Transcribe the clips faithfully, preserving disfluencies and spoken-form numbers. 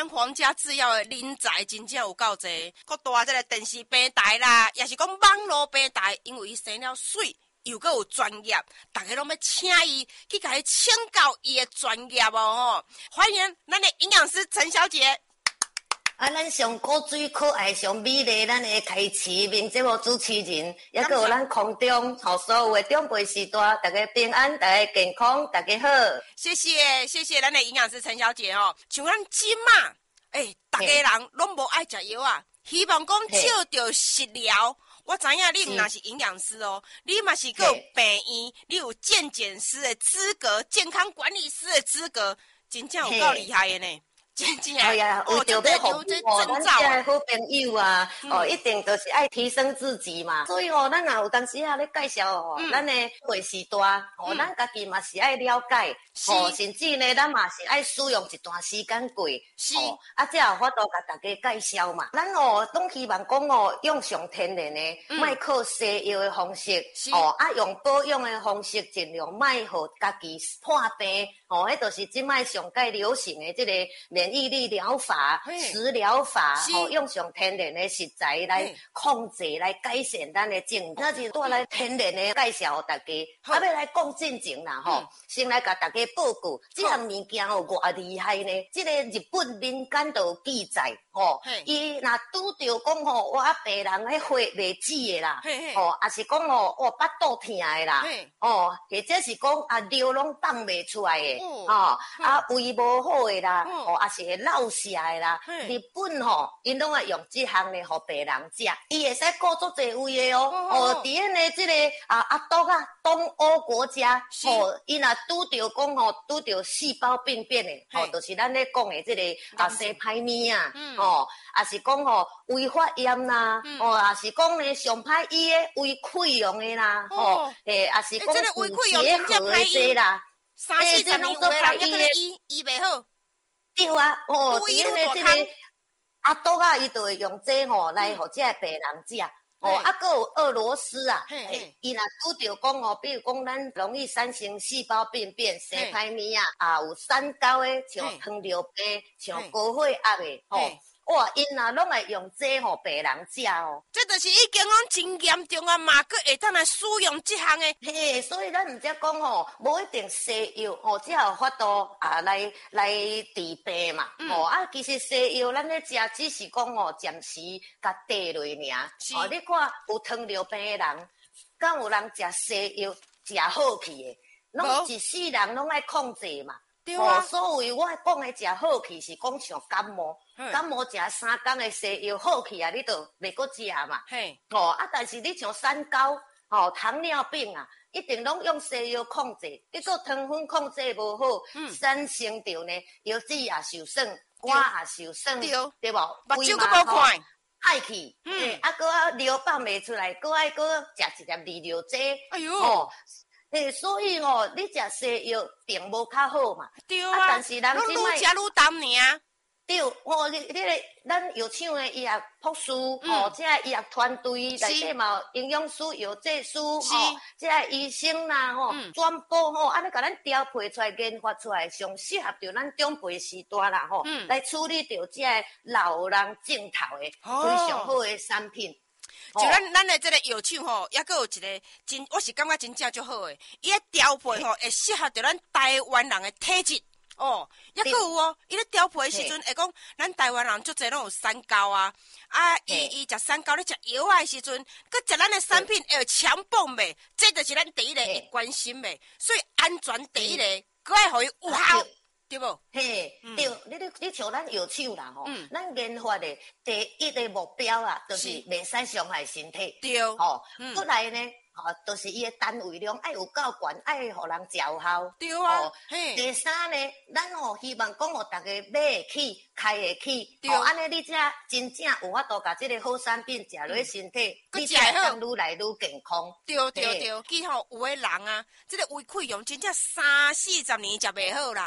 咱皇家制药的人才真正有够侪，搁大这个电视平台啦，也是讲网络平台，因为伊生了水，又搁有专业，大家拢要请伊去甲伊请教伊的专业哦。欢迎咱的营养师陈小姐。 啊，咱上古水可爱、上美丽，咱的开市面节目主持人，也搁有咱空中吼所有的长辈时代，大家平安，大家健康，大家好。 谢谢谢谢咱的营养师陈小姐哦。像咱即马，诶、欸，大家人拢无爱食药啊，希望讲照着食疗。我知影你若是营养师哦，你嘛是个病院，你有健检师的资格、健康管理师的资格，真正有够厉害的呢。真正哎呀，为着要服务哦，咱这些好朋友啊，哦，一定都是爱提升自己嘛。所以哦，咱也有当时啊咧介绍哦，咱的会时代哦，咱家己嘛是爱了解，哦，甚至呢，咱嘛是爱使用一段时间过，哦，啊，才有法度甲大家介绍嘛。咱哦，拢希望讲哦，用上天然的，莫靠西药的方式，哦，啊，用保养的方式，尽量莫互家己破病，哦，迄就是即摆上界流行的即个免疫力疗法、食疗法，吼，用上天然的食材来控制、来改善咱的症。那是带来天然的介绍大家。啊，要来讲正经啦，吼，先来甲大家报告，这项物件有偌厉害呢？这个日本民间都有记载，吼，伊若拄着讲吼，我病人迄血袂止的啦，吼，也是讲哦，我巴肚疼的啦，哦，或者是讲啊，尿拢放袂出来的，哦，啊，胃无好的啦，哦，也是会落下的啦。日本吼，因拢会用这项呢，互病人食，伊会使顾足侪位的哦。哦，伫迄个这个啊阿东啊东欧国家，哦，伊若拄着讲吼，拄着细胞病变的，哦，就是咱咧讲的这个啊西歹面啊，哦，也是讲吼胃发炎啦，哦，也是讲呢上歹医的胃溃疡的啦，哦，诶，也是讲胃结核的这啦。 三四十年有的人还搁咧医医袂好， 对啊，哦，伊个即个阿多啊，伊就会用这吼来互这病人食。哦，啊，搁有俄罗斯啊，伊若拄着讲哦，比如讲咱容易产生细胞病变、生歹面啊，啊有三高的，像糖尿病、像高血压的，吼。哇，因若拢会用这互病人食哦， 这就是已经讲真严重啊嘛，佮会当来使用这项的。 嘿，所以咱毋则讲吼，无一定西药吼，才有法度啊来来治病嘛。嗯、哦啊，其实西药咱咧食只是讲哦，暂时甲低落尔。哦，你看有糖尿病的人，敢有人食西药食好去的？拢一世人拢爱控制嘛。对啊，哦、所以我讲的食好去是讲像感冒。感冒食三工的西药好去啊，你就袂搁食嘛。嘿，哦啊，但是你像三高、哦糖尿病啊，一定拢用西药控制，结果糖分控制无好，嗯，产生着呢腰子也受损，肝也受损，对，对无？ 目睭佫无看， 歹去，嗯，啊，佫啊尿放袂出来，佫爱佫食一粒利尿剂，哎呦，哦。诶，所以哦，你食西药并无较好嘛。 对啊，啊但是人即摆愈食愈淡尔。 对，哦，你你个咱药厂的医药博士，哦，这医药团队内底嘛，营养师、药剂师，哦，这医生啦，吼，全部吼，安尼甲咱调配出来、研发出来，上适合着咱长辈时代啦，吼，来处理着这老人镜头的非常好的产品。 就咱咱的这个药厂吼，也佫有一个真，我是感觉真正足好诶。伊咧调配吼，会适合着咱台湾人的体质。哦，也佫有哦，伊咧调配的时阵会讲，咱台湾人足侪拢有三高啊，啊，伊伊食三高咧食药啊的时阵，佮食咱的产品会有强蹦袂，这就是咱第一个会关心袂，所以安全第一个，佮爱互伊有效。对无？嘿， 对，你你你像咱药厂啦吼，咱研发的第一个目标啊，就是袂使伤害身体。 对， 吼，过来呢，吼，就是伊的单位量爱有够悬，爱互人奏效。 对啊，嘿。 第三呢，咱吼希望讲互大家买会起、开会起，吼，安尼你才真正有法度甲即个好产品食落身体，你才会当愈来愈健康。 对对对，记吼有的人啊，即个胃溃疡真正三四十年食袂好啦。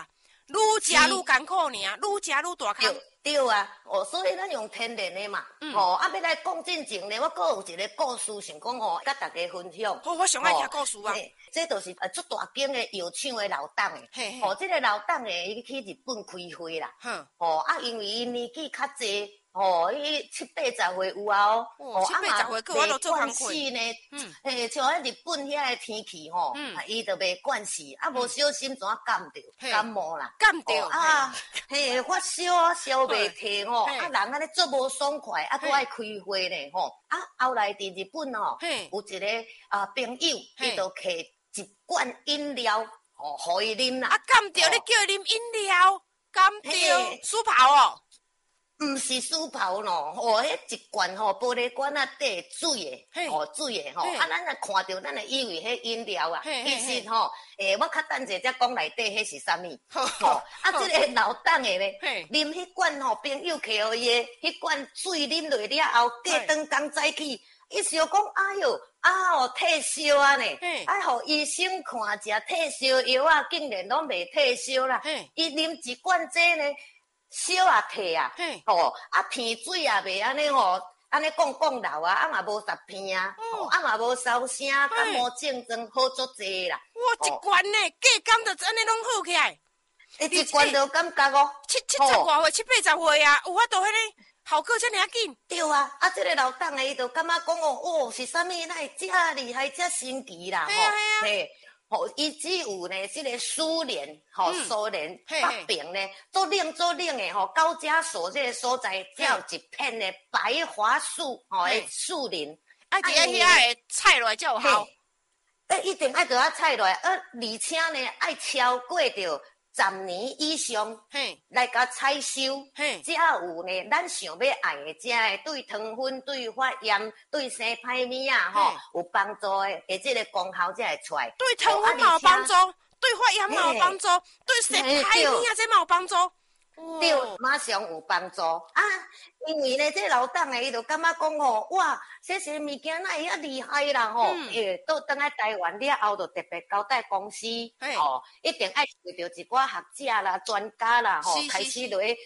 愈食愈艰苦尔，愈食愈大坑。 对啊，哦，所以咱用天然的嘛，嗯、哦，啊，要来讲真正呢，我阁有一个故事，想讲哦，甲大家分享。 好、哦，我上爱听故事啊。 这就是呃，足大间的药厂的老董的，哦，这个老董的伊去日本开会啦，哦，啊，因为伊年纪较济。哦，伊七八十岁有啊哦， 哦，七八十岁，我都做工课呢。嗯，诶，像喺日本遐个天气吼，啊，伊就袂惯势，啊，无小心怎啊感着感冒啦， 感着啊，嘿，发烧啊，烧袂退吼，啊，人安尼做无爽快，啊，佫爱开会呢吼，啊，后来伫日本吼，有一个啊朋友，伊就摕一罐饮料，哦，互伊啉啦。 啊，感着你叫伊啉饮料，感着输泡哦。 毋是水泡咯，哦，迄一罐吼玻璃罐仔底水诶，哦水诶吼，啊，咱若看着，咱会以为迄饮料啊，其实吼，诶，我较等者才讲内底迄是啥物，吼，啊，即个老董诶咧，啉迄罐吼，朋友摕互伊诶，迄罐水啉落了后，过顿工早起，伊想讲，哎哟，啊哦退烧啊呢，啊，互医生看食退烧药啊，竟然拢袂退烧啦，伊啉一罐这呢。烧也退啊，吼，啊鼻水也袂安尼吼，安尼讲讲流啊，啊嘛无十片啊，哦，啊嘛无烧声，感冒症状好足济啦。 哇，一罐呢，价感就安尼拢好起来。 一罐就感觉哦， 七七十外岁，七八十岁啊，有法度迄个效果遮尔紧。 对啊，啊，这个老董诶，伊就感觉讲哦，哦，是啥物那会遮厉害，遮神奇啦，吼，嘿。吼，伊只有呢，即个苏联，吼，苏联北平呢，做冷做冷诶，吼，高加索这个所在，才有一片的白桦树，吼，诶，树林， 啊，伫遐遐个采落来才有效。 诶，一定爱着啊采落来，而而且呢，爱超过着十年以上，嘿，来甲采收，嘿，才有呢，咱想要爱的，食的对糖分、对发炎、对生歹物啊，吼，有帮助的，诶，即个功效才会出来。 对糖分嘛有帮助，对发炎嘛有帮助，对生歹物啊，这嘛有帮助。 对，马上有帮助啊！因为呢，这老董诶，伊就感觉讲吼，哇，这些物件哪会遐厉害啦吼！诶，倒转来台湾了后，就特别交代公司，吼，一定爱找着一寡学者啦、专家啦，吼，开始落去